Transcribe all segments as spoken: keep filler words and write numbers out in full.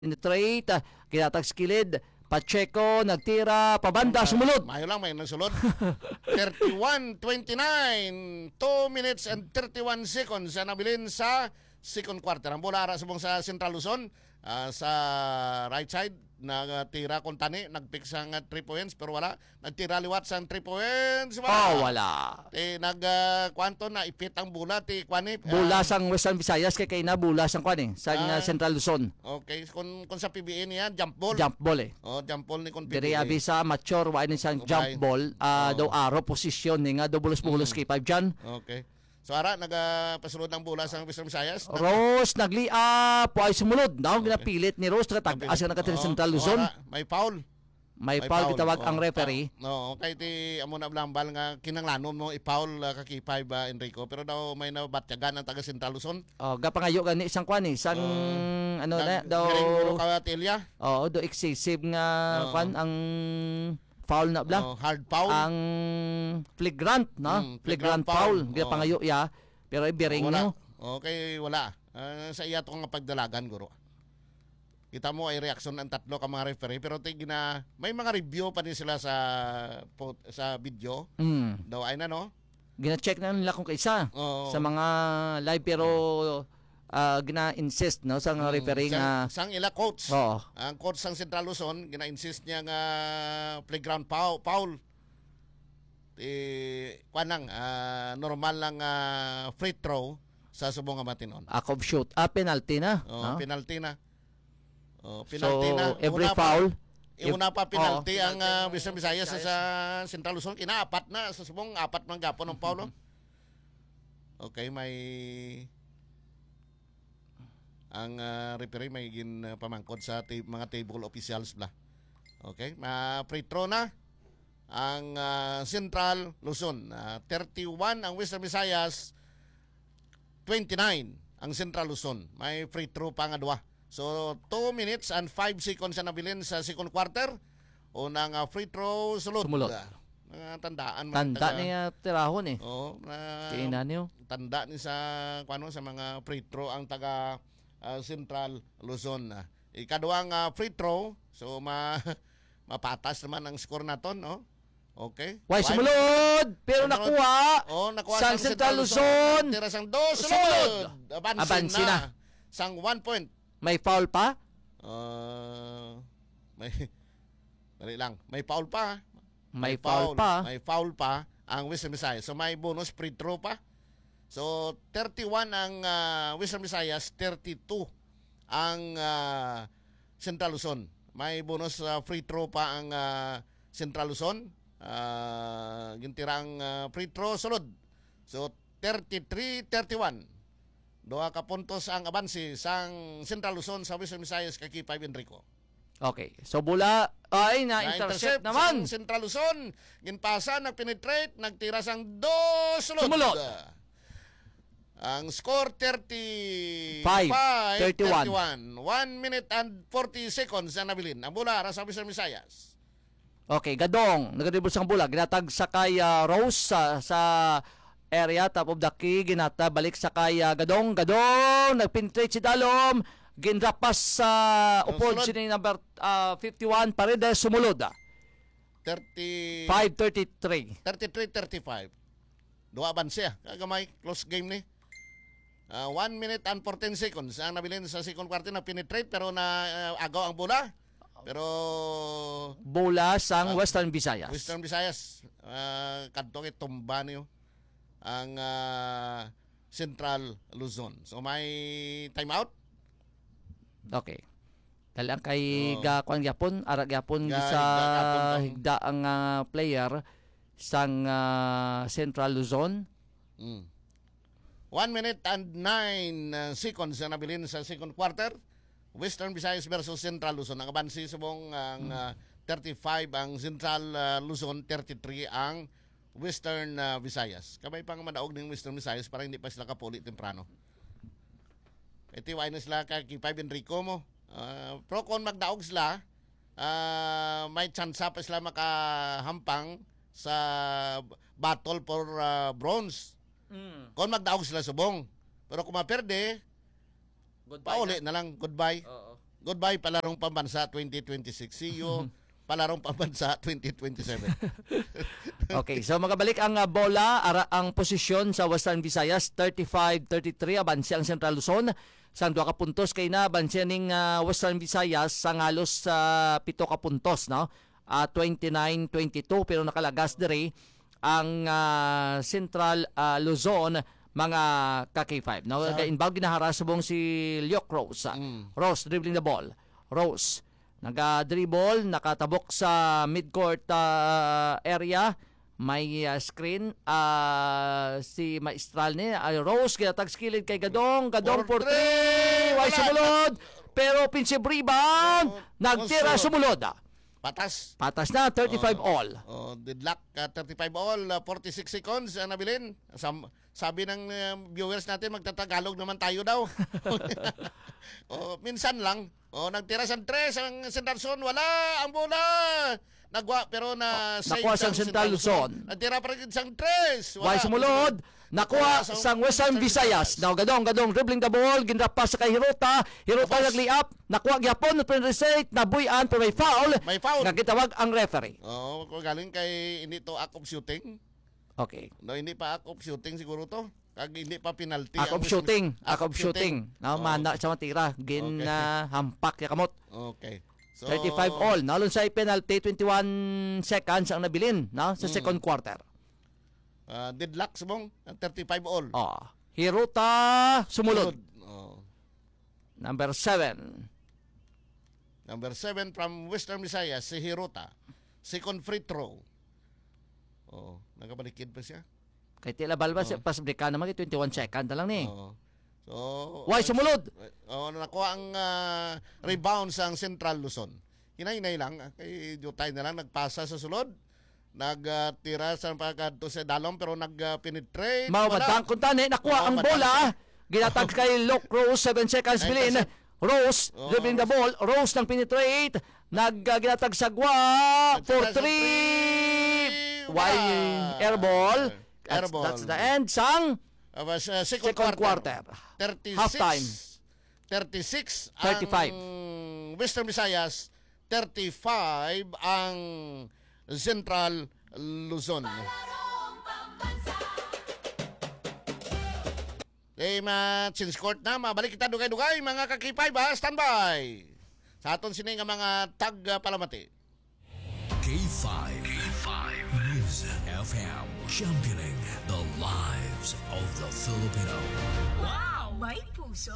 Penetrate, uh, kinatag skilid, Pacheco, nagtira, pabanda, sumulod. Mayo lang, may nagsulod. thirty-one twenty-nine, two minutes and thirty-one seconds na nabilin sa second quarter. Ang bola ara subong sa Central Luzon, uh, sa right side, nagtira kung tani, nagpick sa nga three points, pero wala. Nagtira liwat sa three points, wala. Oh, wala. Ti, nag, uh, kwanto na, ipit ang bola, ti, kwanip. Bula sang Western Visayas, kay kay na bula sang kwan eh, sang uh, Ah. Central Luzon. Okay, kung, kung sa P B A niya, jump ball. Jump ball eh. Oh, jump ball ni kung P B A. Diri abi sa mature wa ni sang jump Okay. ball, uh, Oh. daw aro posisyon ni nga do bulos-bulos kay five dyan. Okay. So ara nagapasulod ng bola sa Western Visayas. Rose naglia po ay sumulod. Daw Okay. ginapilit ni Rose tag asa nakatira Oo. Central Luzon. Oo, ara, may foul. May foul gitawag Oo, ang referee. foul. No, kay ti amo na blambal nga kinanglanon mo i-foul uh, kakipay ba Enrico, pero daw may nabatyagan ang taga Central Luzon. Oh, gapangayo gani isang kwan eh, sang Oo. ano na Nag- daw. garing ulo ka Tilya. Oo, do excessive nga Oo. kwan ang foul na bla. Oh, hard foul. Ang flagrant, no? Mm, flagrant flagrant foul. foul. Gapangayo ya. Pero ibiring wala. no. Okay, wala. Ah, sa iya to nga pagdalagan guro. Kita mo ay reaksyon ng tatlo ka mga referee, pero tig na may mga review pa din sila sa po- sa video. Mm. Daw ay na no. Gina-check na nila kung kaisa Oo. sa mga live pero ah, gina-insist no sa nga referee nga sang, sang ila coach. oo. Ang coach sang Central Luzon gina-insist niya nga playground foul. foul. Eh, kwanang ah, normal lang ah, free throw sa subong nga matinon. Act of shoot. Ah, penalty na. Oh, no? penalty na. Oh, penalty So, na. every Una foul, Pa, una pa penalty Oo. ang uh, Western Visayas sa, sa Central Luzon. Kinaapat na sa subong apat man gapon ng foul. no? Okay, may ang uh, referee may gin uh, pamangkod sa ta- mga table officials bla. Okay, ma free throw na ang uh, Central Luzon. Uh, thirty-one ang Western Visayas, twenty-nine ang Central Luzon. May free throw pa nga duwa. So two minutes and five seconds na nabilin sa second quarter. Unang uh, free throw sulod. Sumulot. Uh, tandaan man Tanda niya tirahon eh. Oh, na Kainan niyo. tanda ni sa kuano sa mga free throw ang taga uh, Central Luzon. Uh, ikaduhang uh, free throw, so ma mapatas naman ang score naton, no? Okay. Why sumulod? Pero Sumulod. nakuha. Oh, nakuha Sang sang Central Luzon. Tira sang dos Sulod. sulod. Abansin, Abansin na. na. Sang one point. May foul pa? Uh, may Dali lang. May foul pa. May foul pa. May foul pa ang Western Visayas. So may bonus free throw pa. So thirty-one ang uh, Western Visayas, thirty-two ang uh, Central Luzon. May bonus uh, free throw pa ang uh, Central Luzon. Uh, gintirang uh, free throw sulod. So thirty-three thirty-one. Doha ka puntos ang abansi sang Central Luzon sa Western Visayas kay Kipay Enrico. Okay. So bula ay na-intercept naman. sang Central Luzon, ginpasa, nagpenetrate, nagtira sang dos sulod. Sumulot. Ang score thirty-five Five, thirty-one. thirty-one. one minute and forty seconds na nabilin. Ang bola ra sa Western Visayas. Okay, Gadong, nagadribble sang bola, ginatag sa kay uh, Rose sa, sa area top of the key, ginata balik sa kay uh, Gadong, Gadong, nagpenetrate si Dalom, ginrapas sa uh, upod Sunod. si number uh, fifty-one, Paredes sumulod. ah. thirty five thirty-three. thirty-three thirty-five. Dua bansiya. Kagamay, close game ni. Uh, one minute and fourteen seconds ang nabilin sa second quarter na penetrate pero na uh, agaw ang bola. Pero Bola sang Ah, Western Visayas. Western Visayas uh, kadto kay tumba niyo ang uh, Central Luzon. So may time out. Okay. Dali kay Oo. ga kwan gyapon, ara gyapon Ga- sa higda gyapon tong- higda ang ah, player sang ah, Central Luzon. Mm. one minute and nine uh, seconds na nabilin sa second quarter. Western Visayas versus Central Luzon. Ang abansi subong ang uh, thirty-five ang Central uh, Luzon, thirty-three ang Western uh, Visayas. Kabay pang madaog ng Western Visayas para hindi pa sila kapuli temprano. Iti why na sila kay Kipay Enrico mo. Uh, pero kung magdaog sila, uh, may chance pa sila makahampang sa battle for uh, bronze. Mm. Kung magdaog sila subong. Pero kung maperde, Goodbye. pauli na lang. Goodbye. Oo. Goodbye palarong pambansa twenty twenty-six. See you palarong pambansa twenty twenty-seven. Okay, so magabalik ang uh, bola, ara ang posisyon sa Western Visayas, thirty-five thirty-three, abansi ang Central Luzon. Sang duha ka puntos kay na abansi ning uh, Western Visayas sang halos sa uh, pito ka puntos, no? Uh, twenty-nine twenty-two, pero nakalagas diri ang uh, Central uh, Luzon mga ka K five. No, Sa- involved ginaharas subong si Lyok Rose. Mm. Rose dribbling the ball. Rose naga-dribble, nakatabok sa midcourt uh, area. May uh, screen uh, si Maestral ni uh, Rose ginatag skilled kay Gadong. Gadong For for three. Why Wala. sumulod? Pero pinsi rebound. Oh, Nagtira also- sumulod. Patas. Patas na thirty-five Oh, all. Oh, deadlock uh, thirty-five all, uh, forty-six seconds uh, nabilin. Sam- sabi ng uh, viewers natin magtatagalog naman tayo daw. Oh, minsan lang. Oh, nagtira sa tres ang Central Luzon, wala ang bola. Nagwa pero na save nakuha sang Central Luzon. Nagtira pa rin sang tres. Why sumulod? Nakuha Nakuha sang sa- Western sa Visayas. Visayas. Now gadong gadong dribbling the ball, ginrap pa sa kay Hirota. Hirota Tapos- nag-lay-up, nakuha gyapon na penalty, nabuyan pero may foul. May foul. Nga gitawag ang referee. Oh, kung galing kay hindi to act of shooting. Okay. No, hindi pa act of shooting siguro to. Kag hindi pa penalty. Act of Ang- shooting, act act of shooting. Now Oh, mana sa matira, gin Okay. na hampak ya kamot. Okay. So, thirty-five all. Nalun sa penalty, twenty-one seconds ang nabilin, no? Sa Mm. second quarter. Uh, deadlock subong thirty-five all. Oh. Hirota sumulod. Oh. Number seven. Number seven from Western Visayas, si Hirota. Second free throw. Oh, nagabalikid pa siya. Kay tila balba oh. Pas break naman kay twenty-one second na lang ni. Oh. So, Why sumulod? Oh, nakuha ang uh, rebound sa Central Luzon. Hinay-hinay lang. ah, Kay Jutay na lang nagpasa sa sulod. Nagtira sa pagkadto sa dalom pero nag-penetrate. Mao Wala. badang kun tani nakuha Oo, ang badang. bola. Ginatag kay Luke Rose, seven seconds Ay, bilin. kasi- Rose Oo. dribbling the ball. Rose nang penetrate. Nag uh, ginatag sa gwa for Nagtira sa three. three. Why Wala. airball? That's, Airball. that's the end. Sang Uh, was, uh, second, second quarter. quarter. thirty-six. Halftime. thirty-six thirty-five. ang Western Visayas, thirty-five ang Central Luzon. Okay, ma-change court na. Mabalik kita dugay-dugay, mga kakipay ba? Standby! Sa aton sini nga mga tag-palamati. K five. K five. News F M. Championing the lives of the Filipino. Wow! May puso!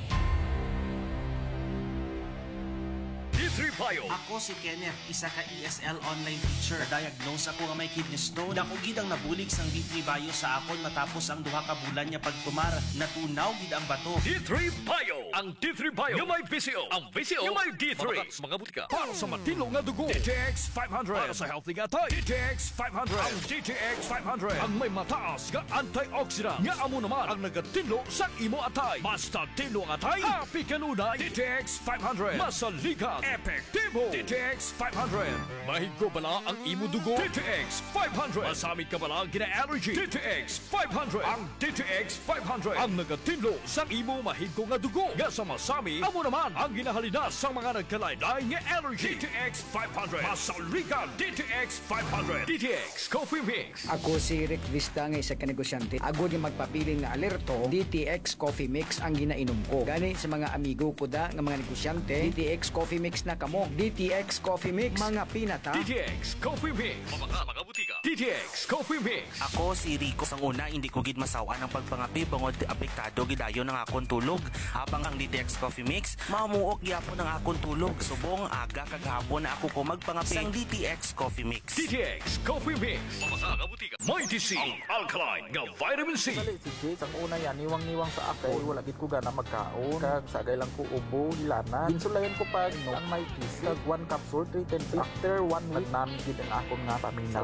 D three Bio. Ako si Kenneth, isa ka E S L online teacher. Diagnose ako nga may kidney stone. Dako gid ang nabulig sang D three Bio sa akon matapos ang duha ka bulan niya pagtumar. Natunaw gid ang bato. D three Bio. Ang D three Bio. Yung may V C O. Ang V C O. Yung may D three. Mga mga butika. Para sa matino nga dugo, D T X five hundred. Para sa healthy nga tayo, D T X five hundred. Ang D T X five hundred ang may mataas nga antioxidant. Nga amo naman ang nagatinlo sa imo atay. Basta tinlo ang atay, happy kanunay. D T X five hundred. Masaligan, epektibo. D T X five hundred. Mahigo bala ang imo dugo. D T X five hundred. Masamit ka bala gina-allergy. D T X five hundred. Ang D T X five hundred ang nagatinlo sa imo mahigo nga dugo. Nga sa masami, amo naman ang ginahalina sa mga nagkalain-lain nga allergy. D T X five hundred. Masaligan, D T X five hundred. D T X Coffee Mix. Ako si Rick Vista nga isa ka negosyante. Ako di magpabiling na alerto, D T X Coffee Mix ang ginainom ko. Gani sa mga amigo ko da nga mga negosyante, D T X Coffee Mix na kamo. D T X Coffee Mix, mga pinata. D T X Coffee Mix. Mga mga butika. D T X Coffee Mix. Ako si Rico. Sang una, hindi ko gid masawa ng pagpangapi bangod apektado gidayon ng akon tulog. Habang ang D T X Coffee Mix, mamuok gyapon ang akon tulog. Subong aga kagahapon na ako ko magpangapi sang D T X Coffee Mix. D T X Coffee Mix. Mga mga butika. May D C. Ang alkaline nga vitamin C. Dali si Jay, ang una yan, niwang-niwang sa ako. Wala gid ko gana magkaon. Kag sagay lang ko ubo, hilanan. Ginsulayan ko pa no, ang may T C. Kag one capsule, three ten. After one week, namin gid ang akon nga pamilya. Salamat sa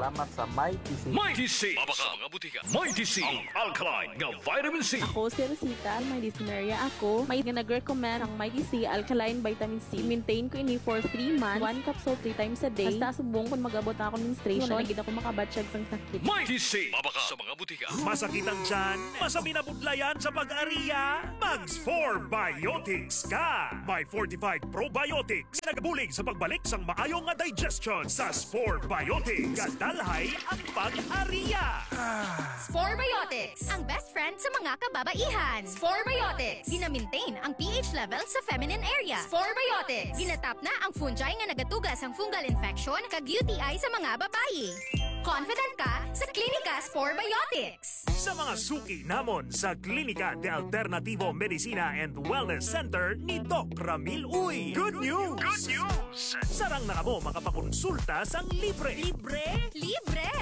Mighty C. Mighty C. Mabaka mga butika. Mighty C. Ang alkaline nga vitamin C. Ako si Rosita, may dyspnea ako. May nag-recommend ang Mighty C Alkaline Vitamin C. Maintain ko ini for three months. One capsule three times a day. Basta subong kung mag-abot na ako ng menstruation. Wala na ako makabatsyag sang sakit. Mighty C. Mabaka sa mga butika. Masakit ang tiyan, masami na budlayan sa pag-ariya, Mags four Biotics ka! May fortified probiotics na nagabulig sa pagbalik sang maayong nga digestion sa Spore Biotics. Kadalhay ang pag-ariya. Spore Biotics, ang best friend sa mga kababaihan. Spore Biotics, gina-maintain ang pH level sa feminine area. Spore Biotics, ginatap na ang fungi nga nagatugas ang fungal infection kag U T I sa mga babayi. Confident ka sa Klinika Spore Biotics. Sa mga suki namon sa Klinika de Alternativo Medicina and Wellness Center ni Doc Ramil Uy. Good news! Good news! Sarang na kamo makapakonsulta sang libre. Libre? Libre!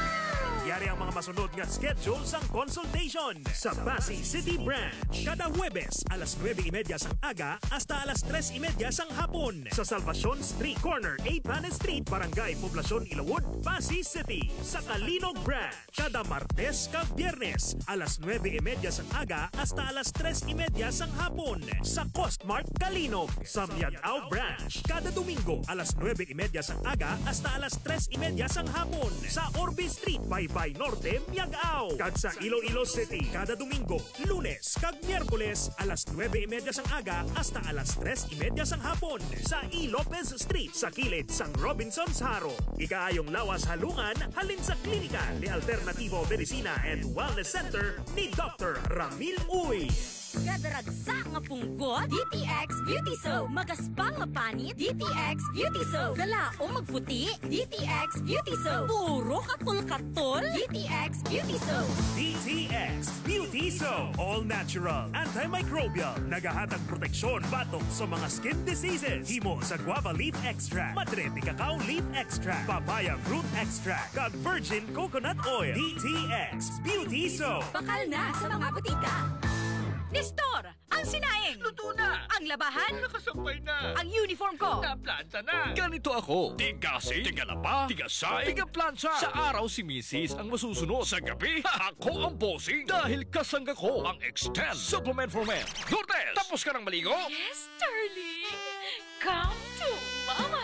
Yari ang mga masunod nga schedule sang consultation sa Pasig City Branch. Kada Huwebes, alas nueve y media sang aga hasta alas tres y media sang hapon. Sa Salvacion Street Corner, A. Panes Street, Barangay Poblacion, Ilawod, Pasig City. Sa Kalinog Branch, kada Martes kag Biyernes, alas nueve y media sang aga hasta alas tres y media sang hapon. Sa Costmart Kalinog. Sa Miagao Branch, kada Domingo, alas nueve y media sang aga hasta alas tres y media sang hapon. Sa Orbe Street, Baybay Norte, Miagao. Kag sa Iloilo City, kada Domingo, Lunes kag Miyerkules, alas nueve y media sang aga hasta alas tres y media sang hapon. Sa E. Lopez Street, sa kilid sang Robinson's Haro. Ikaayong lawas halungan, halin sa Klinika de Alternativo Medicina and Wellness Center ni Doctor Ramil Uy. Gadaragsa nga punggot, D T X Beauty Soap. Magaspang nga panit, D T X Beauty Soap. Galao magputi, D T X Beauty Soap. Puro katol-katol, D T X Beauty Soap. D T X Beauty Soap. All natural, antimicrobial, nagahatag proteksyon batok sa mga skin diseases. Himo sa guava leaf extract, madre de cacao leaf extract, papaya fruit extract, kag virgin coconut oil. D T X Beauty Soap. Bakal na sa mga butika. Nestor, ang sinaing. Luto na. Ang labahan. Nakasampay na. Ang uniform ko. Naplansa na. Ganito ako. Tigasi, tigalaba, tigasay, tigaplansa. Sa araw si Missus ang masusunod. Sa gabi, ako ang bossing. Dahil kasangga ko ang Extend Supplement for Men. Lourdes, tapos ka ng maligo? Yes, darling. Come to Mama.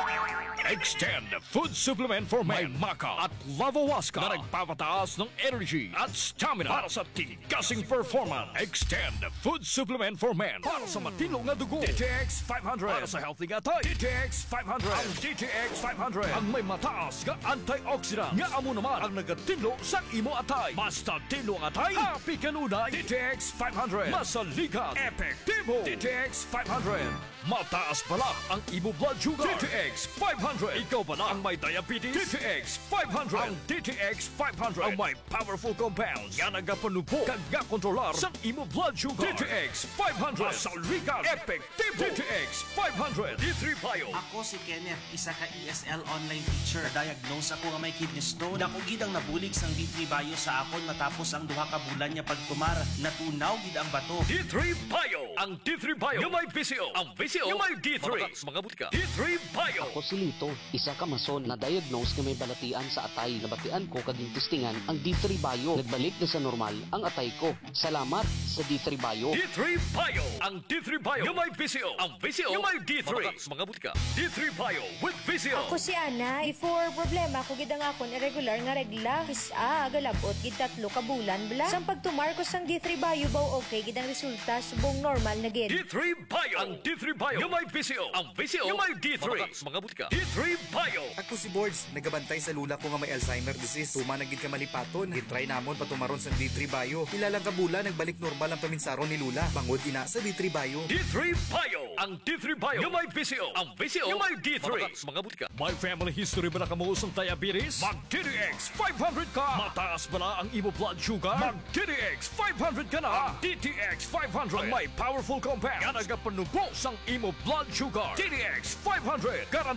Extend Food Supplement for Men. May Maca at Lavawaska na nagpapataas ng energy at stamina para sa tigasing performance. Extend Food Supplement for Men para sa matino nga dugo. D T X five hundred para sa healthy nga tayo. D T X five hundred. Ang D T X five hundred ang may mataas nga antioxidant nga amo naman ang nagatinlo sa imo atay. Basta tinlo ang atay, happy kanunay. D T X five hundred masalikan, epektibo. D T X five hundred mataas pala ang imo blood sugar. D T X five hundred. Ikaw ba na ang may diabetes? D T X five hundred. Ang D T X five hundred ang may powerful compounds nga nagapanubo kag kontrolar sa imo blood sugar. D T X five hundred masalikan, epektibo. D T X five hundred. D three Bio. Ako si Kenneth, isa ka E S L online teacher. Diagnose ako nga may kidney stone. Dako gid ang nabulig sang D three Bio sa akon matapos ang duha ka bulan niya pagtumar. Natunaw gid ang bato. D three Bio. Ang D three Bio yung may V C O. Ang V C O yung may D three. Mga butika. D three Bio. Ako si Lito, isa ka mason na diagnose nga may balatian sa atay. Nabatian ko kaging testingan ang D three Bio. Nagbalik na sa normal ang atay ko. Salamat sa D three Bio. D three Bio. Ang D three Bio yung may V C O. Ang V C O yung may D three. Mga butika. D three Bio with V C O. Ako si Ana, before problema ko gid ang akon irregular nga regla. Kisa galabot gid tatlo ka bulan bla. Sang pagtumar ko sang D three Bio baw okay gid ang resulta subong normal na gid. D three Bio. Ang D three Bio yung may V C O. Ang V C O yung may D three. Mga butika. D three Bio. Ako si Boards, nagabantay sa lula ko nga may Alzheimer disease. Tuma na gid ka malipaton. Gitry namon patumaron sa D three Bio. Ilalang kabula nagbalik normal ang paminsaron ni Lula. Bangod ina sa D three Bio. D three Bio. Ang D three Bio yung may V C O. Ang V C O yung may D three. Mga butika. May family history ba na kamuusang diabetes? Mag D T X five hundred ka! Mataas ba na ang imo blood sugar? Mag D T X five hundred ka na! Ang D T X five hundred ang may powerful compounds nga nagapanubo sang imo blood sugar. D T X five hundred garantisado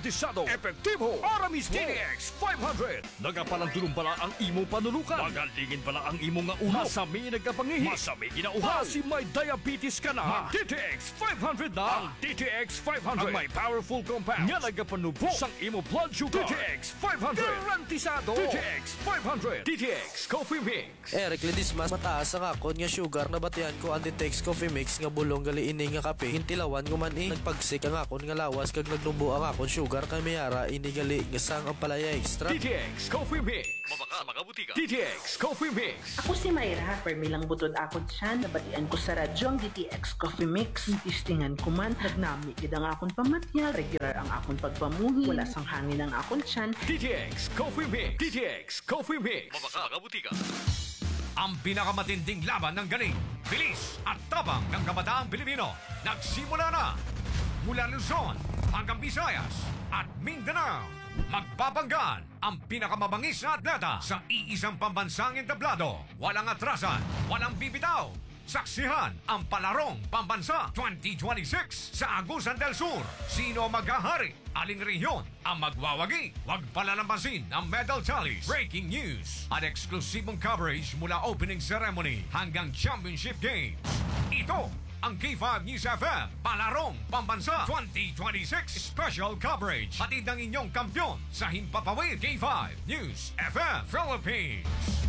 Epektibo! Para mismo! T D X five hundred! Nagapalandulong pala ang imong panulukan. Magalingin pala ang imong nga ulo. Masami nagkapangihi. Masami ginauhaw. Si may diabetes ka na. T D X five hundred na. Ang T D X five hundred. Ang may powerful compound. Nga nagapanubo sang imo blood sugar. T D X five hundred. Garantisado. T D X five hundred. T D X Coffee Mix. Eric Ledismas, mataas ang akon nga sugar na batian ko ang Ditex Coffee Mix nga bulong gali ini nga kape. Hintilawan ko man eh. Nagpagsik ang akon nga lawas kag nagnubo ang akon sugar kay mayara ini gali nga sang ang palaya extra. T D X Coffee Mix. Mabaka makabutika. T D X Coffee Mix. Ako si Mayra, permilang butod akon siya, nabatian ko sa radyo ang D T X Coffee Mix. Tistingan ko man, nagnami gid ang akon pamatya, regular ang akon pagpamuhi, wala sang hangin ang akon siyan. D T X Coffee Mix. D T X Coffee Mix. Mabaka makabutika. Ang pinakamatinding laban ng galing, bilis at tabang ng kabataang Pilipino nagsimula na mula Luzon hanggang Visayas at Mindanao. Magpapanggan ang pinakamabangis na atleta sa iisang pambansang entablado. Walang atrasan, walang bibitaw. Saksihan ang Palarong Pambansa twenty twenty-six sa Agusan del Sur. Sino maghahari? Aling rehiyon ang magwawagi? Huwag palalambasin ang medal tallies, breaking news at eksklusibong coverage mula opening ceremony hanggang championship games. Ito ang K five News F M Palarong Pambansa twenty twenty-six special coverage. Hatid ng inyong kampiyon sa Himpapawid K five News F M Philippines.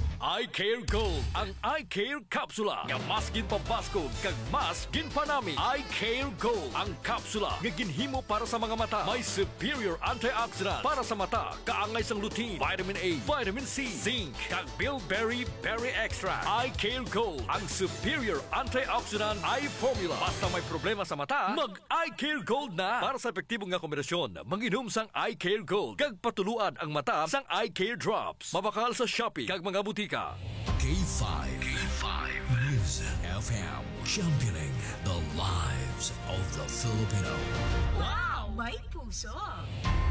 iCare Gold, ang iCare Kapsula nga mas ginpabaskog kag mas ginpanami. iCare Gold, ang kapsula nga ginhimo para sa mga mata. May superior antioxidant para sa mata, kaangay sang lutein, vitamin A, vitamin C, zinc, kag bilberry berry extract. iCare Gold, ang superior antioxidant eye formula. Basta may problema sa mata, mag iCare Gold na. Para sa epektibong nga kombinasyon, manginom sang iCare Gold kag patuluan ang mata sang iCare Drops. Mabakal sa Shopee kag mga butika. K five. K five. News F M. Championing the lives of the Filipino. Wow! May puso!